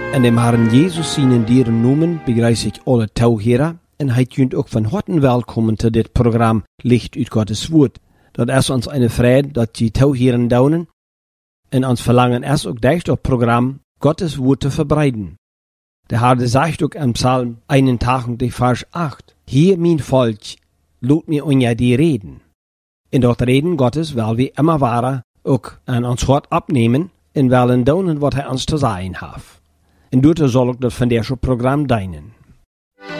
En dem Herren Jesus zijn dieren noemen, begrüße ich alle Zuhörer en heet jullie ook van harte welkom te dit programma Licht uit Gottes Woord. Dat is ons eine Freude, dat je Zuhören daunen en ons verlangen is ook deze op programma Gottes Woord te verbreiden. De Heer zegt ook in Psalm 81, vers 8, Hier mijn volk, laat me onder die reden. En dat reden Gottes wil we immer ware ook aan ons hart opnemen en willen doen wat hij ons te zeggen heeft. En doordat zal ook dat van deze programma dienen.